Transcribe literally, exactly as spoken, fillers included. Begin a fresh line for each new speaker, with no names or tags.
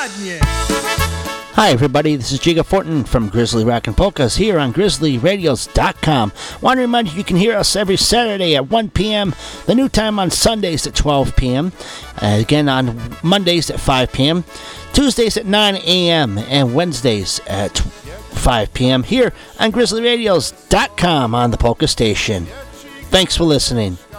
ładnie.
Hi everybody, this is Jiga Fortin from Grizzly Rock and Polkas here on Grizzly Radios dot com. Want to remind you you can hear us every Saturday at one p.m., the new time on Sundays at twelve p.m., uh, again on Mondays at five p.m., Tuesdays at nine a.m., and Wednesdays at five p.m. here on Grizzly Radios dot com on the Polka Station. Thanks for listening.